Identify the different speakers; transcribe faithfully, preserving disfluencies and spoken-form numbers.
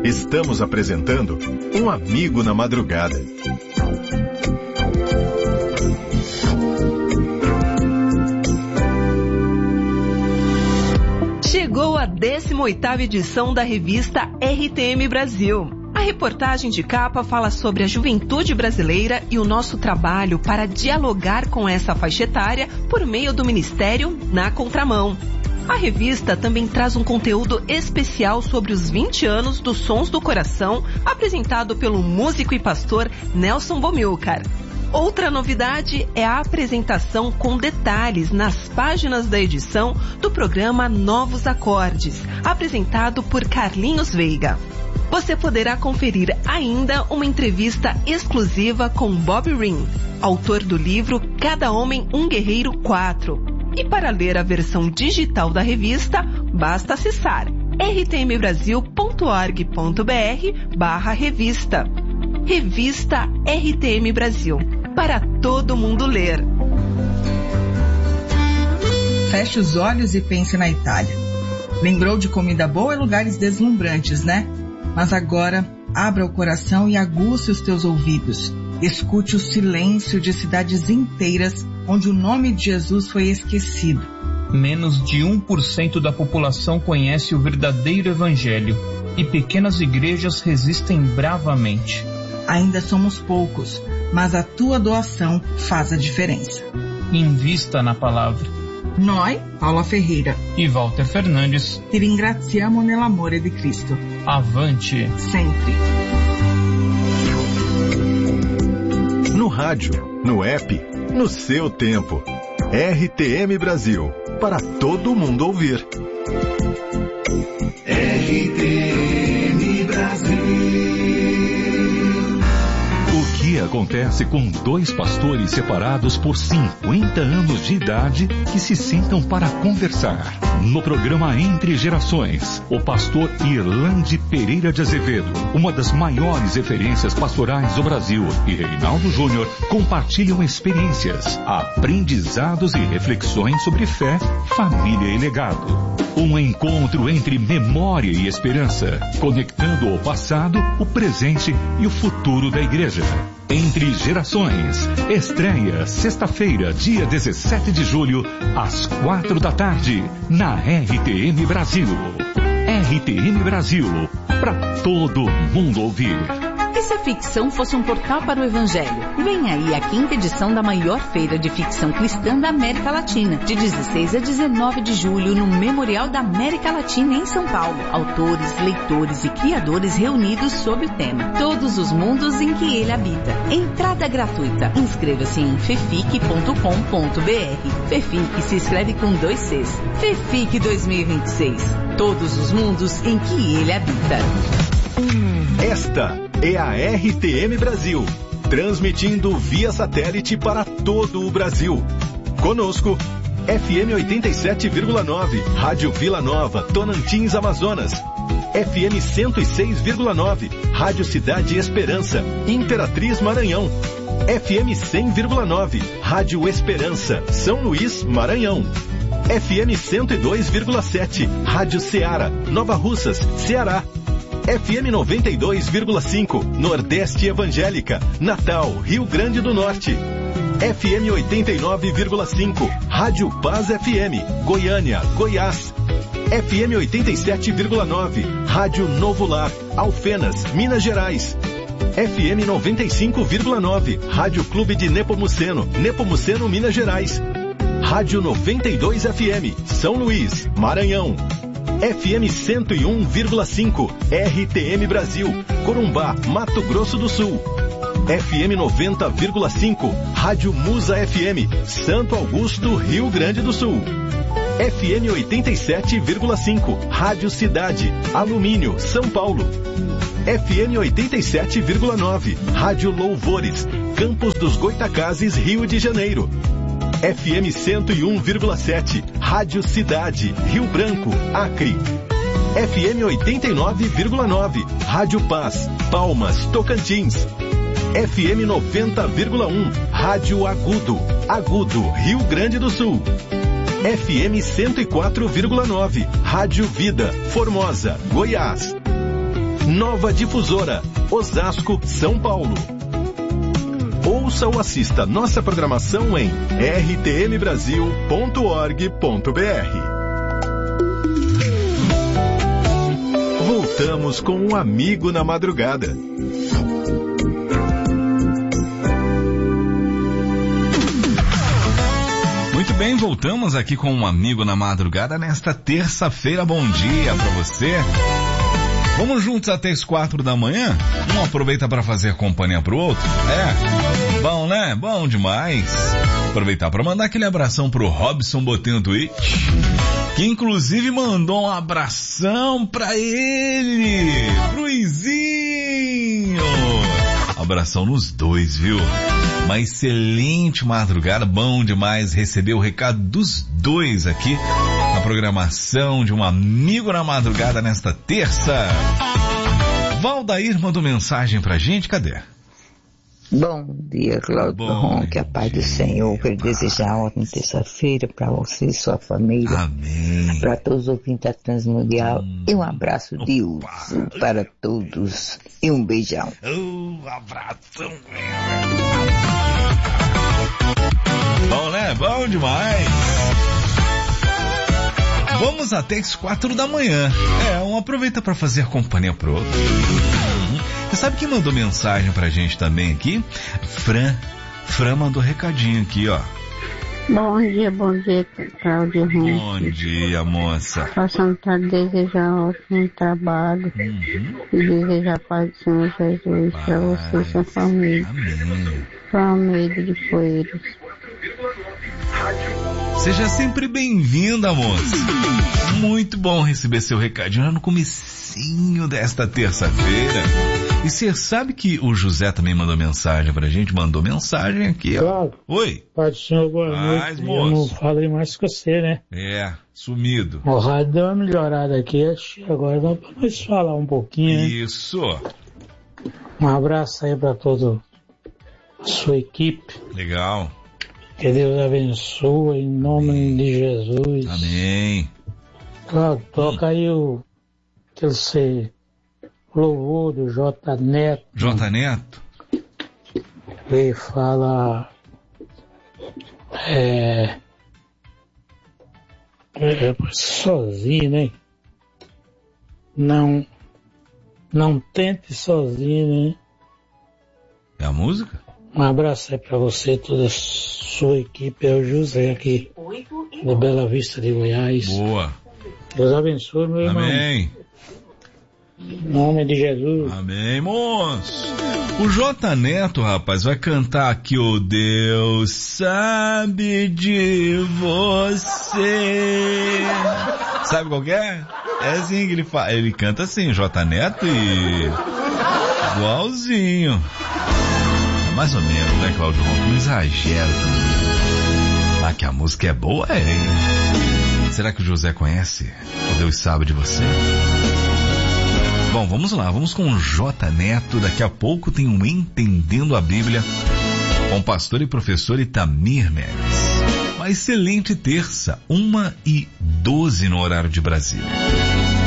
Speaker 1: Estamos apresentando Um Amigo na Madrugada.
Speaker 2: Chegou a décima oitava edição da revista R T M Brasil. A reportagem de capa fala sobre a juventude brasileira e o nosso trabalho para dialogar com essa faixa etária por meio do Ministério Na Contramão. A revista também traz um conteúdo especial sobre os vinte anos dos Sons do Coração, apresentado pelo músico e pastor Nelson Bomilcar. Outra novidade é a apresentação com detalhes nas páginas da edição do programa Novos Acordes, apresentado por Carlinhos Veiga. Você poderá conferir ainda uma entrevista exclusiva com Bob Ring, autor do livro Cada Homem um Guerreiro quatro. E para ler a versão digital da revista, basta acessar r t m brasil ponto org ponto b r barra revista. Revista R T M Brasil, para todo mundo ler.
Speaker 3: Feche os olhos e pense na Itália. Lembrou de comida boa e lugares deslumbrantes, né? Mas agora, abra o coração e aguce os teus ouvidos. Escute o silêncio de cidades inteiras onde o nome de Jesus foi esquecido.
Speaker 4: Menos de um por cento da população conhece o verdadeiro evangelho e pequenas igrejas resistem bravamente.
Speaker 3: Ainda somos poucos, mas a tua doação faz a diferença.
Speaker 4: Invista na palavra.
Speaker 3: Noi, Paula Ferreira
Speaker 4: e Walter Fernandes,
Speaker 3: ti ringraziamo nell'amore di Cristo.
Speaker 4: Avante!
Speaker 3: Sempre.
Speaker 1: No rádio, no app, no seu tempo. R T M Brasil, para todo mundo ouvir.
Speaker 5: R T M Brasil.
Speaker 6: O que acontece com dois pastores separados por cinquenta anos de idade que se sentam para conversar? No programa Entre Gerações, o pastor Irlande Pereira de Azevedo, uma das maiores referências pastorais do Brasil, e Reinaldo Júnior compartilham experiências, aprendizados e reflexões sobre fé, família e legado. Um encontro entre memória e esperança, conectando o passado, o presente e o futuro da igreja. Entre Gerações, estreia sexta-feira, dia dezessete de julho, às quatro da tarde, na R T M Brasil. R T M Brasil, para todo mundo ouvir.
Speaker 7: E se a ficção fosse um portal para o Evangelho? Vem aí a quinta edição da maior feira de ficção cristã da América Latina, de dezesseis a dezenove de julho, no Memorial da América Latina, em São Paulo. Autores, leitores e criadores reunidos sob o tema Todos os Mundos em que Ele Habita. Entrada gratuita. Inscreva-se em fefic ponto com ponto b r. Fefic se escreve com dois Cs. Fefic dois mil e vinte e seis. Todos os mundos em que Ele habita.
Speaker 1: Esta é a R T M Brasil, transmitindo via satélite para todo o Brasil. Conosco, F M oitenta e sete vírgula nove, Rádio Vila Nova, Tonantins, Amazonas. F M cento e seis vírgula nove, Rádio Cidade Esperança, Imperatriz, Maranhão. F M cem vírgula nove, Rádio Esperança, São Luís, Maranhão. F M cento e dois vírgula sete, Rádio Ceará, Nova Russas, Ceará. F M noventa e dois vírgula cinco, Nordeste Evangélica, Natal, Rio Grande do Norte. F M oitenta e nove vírgula cinco, Rádio Paz F M, Goiânia, Goiás. F M oitenta e sete vírgula nove, Rádio Novo Lar, Alfenas, Minas Gerais. F M noventa e cinco vírgula nove, Rádio Clube de Nepomuceno, Nepomuceno, Minas Gerais. Rádio noventa e dois F M, São Luís, Maranhão. F M cento e um vírgula cinco, R T M Brasil, Corumbá, Mato Grosso do Sul. F M noventa vírgula cinco, Rádio Musa F M, Santo Augusto, Rio Grande do Sul. F M oitenta e sete vírgula cinco, Rádio Cidade, Alumínio, São Paulo. F M oitenta e sete vírgula nove, Rádio Louvores, Campos dos Goitacazes, Rio de Janeiro. F M cento e um vírgula sete, Rádio Cidade, Rio Branco, Acre. F M oitenta e nove vírgula nove, Rádio Paz, Palmas, Tocantins. F M noventa vírgula um, Rádio Agudo, Agudo, Rio Grande do Sul. F M cento e quatro vírgula nove, Rádio Vida, Formosa, Goiás. Nova Difusora, Osasco, São Paulo. Ouça ou assista nossa programação em r t m brasil ponto org ponto b r. Voltamos com um amigo na madrugada.
Speaker 8: Muito bem, voltamos aqui com um amigo na madrugada nesta terça-feira. Bom dia pra você. Vamos juntos até as quatro da manhã? Um aproveita para fazer companhia pro outro? É, bom, né? Bom demais. Aproveitar para mandar aquele abração pro Robson Botelho Twitch, que inclusive mandou um abração pra ele, pro Izinho. Abração nos dois, viu? Uma excelente madrugada, bom demais receber o recado dos dois aqui na programação de um amigo na madrugada nesta terça. Valdair mandou mensagem pra gente, cadê?
Speaker 9: Bom dia, Cláudio Ron, que a paz do Senhor, quero desejar uma ótima terça-feira para você e sua família.
Speaker 8: Amém.
Speaker 9: Para todos os ouvintes da Transmundial, hum. e um abraço de uso para todos e um beijão.
Speaker 8: Um abração. Bom, né? Bom demais. Vamos até as quatro da manhã. É, um aproveita para fazer companhia pro outro. Você sabe quem mandou mensagem pra gente também aqui? Fran. Fran mandou recadinho aqui, ó.
Speaker 10: Bom dia, bom dia, Cláudio Ron.
Speaker 8: Bom dia, moça.
Speaker 10: Passando para desejar um ótimo trabalho. Uhum. E desejar a paz do Senhor Jesus para você e sua família.
Speaker 8: Amém.
Speaker 10: Para o medo de Poeiras.
Speaker 8: Seja sempre bem-vinda, moça. Muito bom receber seu recadinho no comecinho desta terça-feira. E você sabe que o José também mandou mensagem pra gente? Mandou mensagem aqui, ó.
Speaker 11: Claro.
Speaker 8: Oi.
Speaker 11: Pai do Senhor, boa
Speaker 8: Paz,
Speaker 11: noite.
Speaker 8: moço.
Speaker 11: Eu não falei mais com você, né?
Speaker 8: É, sumido.
Speaker 11: O rádio deu uma melhorada aqui, agora dá pra nós falar um pouquinho, né?
Speaker 8: Isso.
Speaker 11: Um abraço aí pra toda a sua equipe.
Speaker 8: Legal.
Speaker 11: Que Deus abençoe em nome Amém. De Jesus.
Speaker 8: Amém.
Speaker 11: Claro, toca hum. aí o aquele ser louvor do J Neto.
Speaker 8: J Neto?
Speaker 11: Ele fala é, é sozinho, né? Não não tente sozinho, né?
Speaker 8: É a música?
Speaker 11: Um abraço aí pra você, toda a sua equipe, é o José aqui, do Bela Vista de Goiás.
Speaker 8: Boa.
Speaker 11: Deus abençoe, meu irmão.
Speaker 8: Amém.
Speaker 11: Em nome de Jesus.
Speaker 8: Amém, moço. O J Neto, rapaz, vai cantar aqui o Deus sabe de você. Sabe qual que é? É assim que ele fala. Ele canta assim, J Neto, e igualzinho. Mais ou menos, né, Cláudio Ron? Não exagera também. Ah, que a música é boa, é, hein? Será que o José conhece? O Deus sabe de você? Bom, vamos lá, vamos com o J Neto. Daqui a pouco tem um Entendendo a Bíblia com o pastor e professor Itamir Menes. Uma excelente terça, uma e doze no horário de Brasília.